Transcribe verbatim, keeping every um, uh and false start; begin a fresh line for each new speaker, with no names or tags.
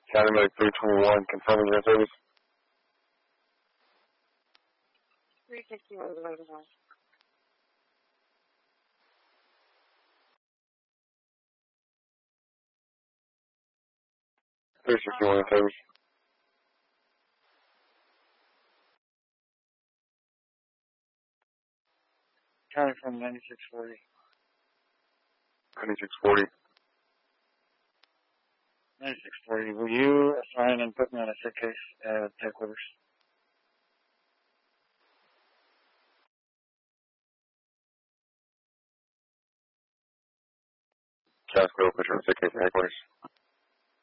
County Medic three twenty-one, confirming your service.
three sixty-one, one.
three sixty-one in service.
County from ninety-six forty.
ninety-six forty.
ninety-six forty. Will you assign and put me on a sick case at headquarters?
Casco, put you on sick case at headquarters.